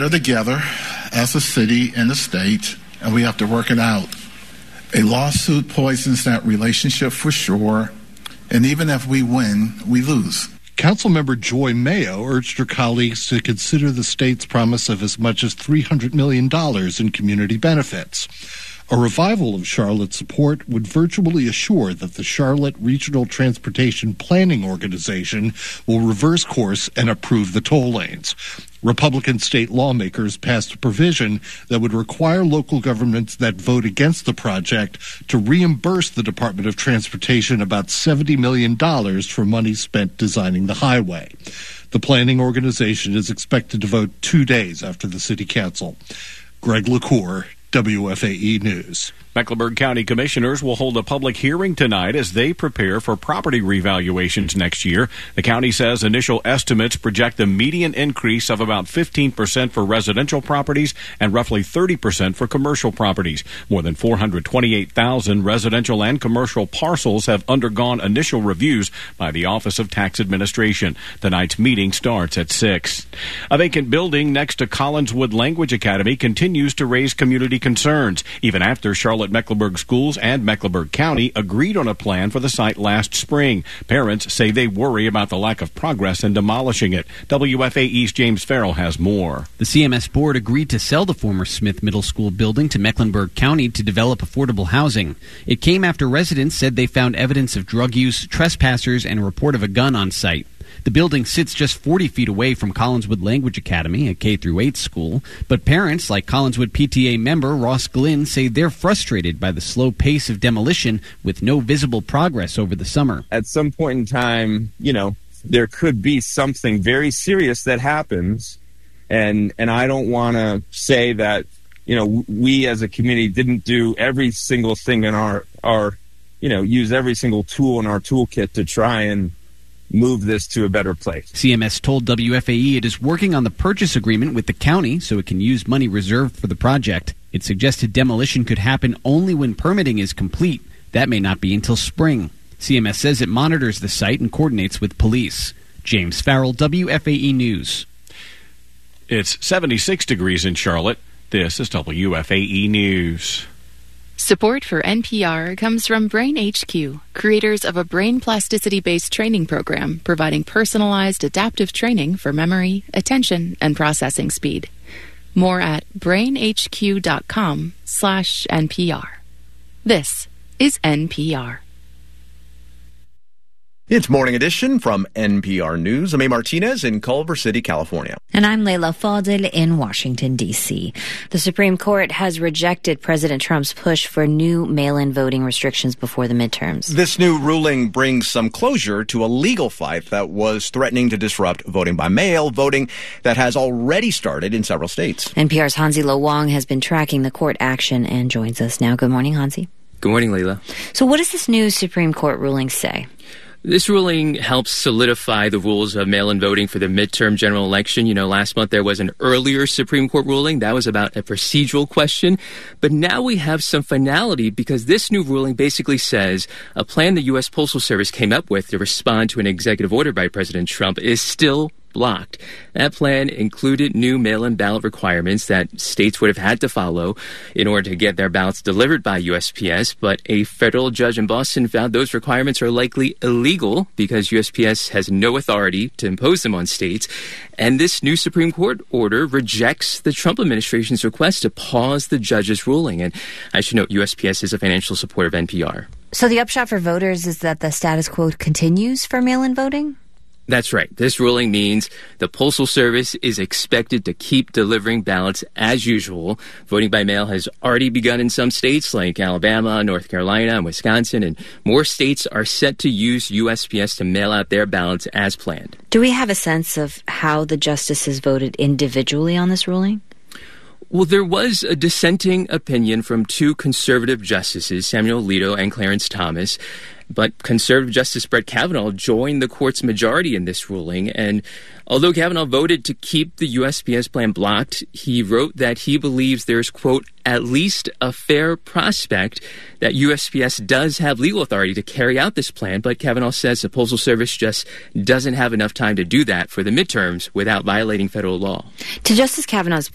better together as a city and a state, and we have to work it out. A lawsuit poisons that relationship for sure, and even if we win, we lose. Councilmember Joy Mayo urged her colleagues to consider the state's promise of as much as $300 million in community benefits. A revival of Charlotte's support would virtually assure that the Charlotte Regional Transportation Planning Organization will reverse course and approve the toll lanes. Republican state lawmakers passed a provision that would require local governments that vote against the project to reimburse the Department of Transportation about $70 million for money spent designing the highway. The planning organization is expected to vote 2 days after the city council. Greg LaCour, WFAE News. Mecklenburg County Commissioners will hold a public hearing tonight as they prepare for property revaluations next year. The county says initial estimates project a median increase of about 15% for residential properties and roughly 30% for commercial properties. More than 428,000 residential and commercial parcels have undergone initial reviews by the Office of Tax Administration. Tonight's meeting starts at 6. A vacant building next to Collinswood Language Academy continues to raise community concerns, even after Charlotte Mecklenburg Schools and Mecklenburg County agreed on a plan for the site last spring. Parents say they worry about the lack of progress in demolishing it. WFAE's James Farrell has more. The CMS board agreed to sell the former Smith Middle School building to Mecklenburg County to develop affordable housing. It came after residents said they found evidence of drug use, trespassers, and a report of a gun on site. The building sits just 40 feet away from Collinswood Language Academy, a K-8 school, but parents like Collinswood PTA member Ross Glynn say they're frustrated by the slow pace of demolition with no visible progress over the summer. At some point in time, there could be something very serious that happens, and I don't want to say that, we as a community didn't do every single thing in our use every single tool in our toolkit to try and move this to a better place. CMS told WFAE it is working on the purchase agreement with the county so it can use money reserved for the project. It suggested demolition could happen only when permitting is complete. That may not be until spring. CMS says it monitors the site and coordinates with police. James Farrell, WFAE News. It's 76 degrees in Charlotte. This is WFAE News. Support for NPR comes from Brain HQ, creators of a brain plasticity-based training program providing personalized adaptive training for memory, attention, and processing speed. More at brainhq.com/NPR. This is NPR. It's Morning Edition from NPR News. I'm A. Martinez in Culver City, California. And I'm Leila Fadel in Washington, D.C. The Supreme Court has rejected President Trump's push for new mail-in voting restrictions before the midterms. This new ruling brings some closure to a legal fight that was threatening to disrupt voting by mail, voting that has already started in several states. NPR's Hansi Lo Wang has been tracking the court action and joins us now. Good morning, Hansi. Good morning, Leila. So what does this new Supreme Court ruling say? This ruling helps solidify the rules of mail-in voting for the midterm general election. Last month there was an earlier Supreme Court ruling. That was about a procedural question. But now we have some finality because this new ruling basically says a plan the U.S. Postal Service came up with to respond to an executive order by President Trump is still blocked. That plan included new mail-in ballot requirements that states would have had to follow in order to get their ballots delivered by USPS, but a federal judge in Boston found those requirements are likely illegal because USPS has no authority to impose them on states. And this new Supreme Court order rejects the Trump administration's request to pause the judge's ruling. And I should note USPS is a financial supporter of NPR. So the upshot for voters is that the status quo continues for mail-in voting? That's right. This ruling means the Postal Service is expected to keep delivering ballots as usual. Voting by mail has already begun in some states like Alabama, North Carolina, and Wisconsin, and more states are set to use USPS to mail out their ballots as planned. Do we have a sense of how the justices voted individually on this ruling? Well, there was a dissenting opinion from two conservative justices, Samuel Alito and Clarence Thomas. But conservative Justice Brett Kavanaugh joined the court's majority in this ruling. And although Kavanaugh voted to keep the USPS plan blocked, he wrote that he believes there's, quote, at least a fair prospect that USPS does have legal authority to carry out this plan. But Kavanaugh says the Postal Service just doesn't have enough time to do that for the midterms without violating federal law. To Justice Kavanaugh's